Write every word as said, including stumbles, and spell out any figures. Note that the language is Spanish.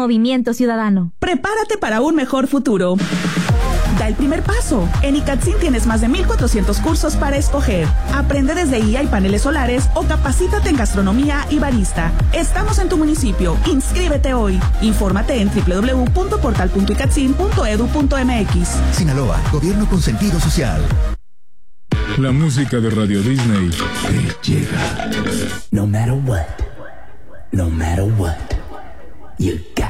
Movimiento Ciudadano. Prepárate para un mejor futuro. Da el primer paso. En ICATSIN tienes más de mil cuatrocientos cursos para escoger. Aprende desde I A y paneles solares o capacítate en gastronomía y barista. Estamos en tu municipio. Inscríbete hoy. Infórmate en doble u doble u doble u punto portal punto icatsin punto edu punto eme equis. Sinaloa, gobierno con sentido social. La música de Radio Disney te llega. No matter what, no matter what, you got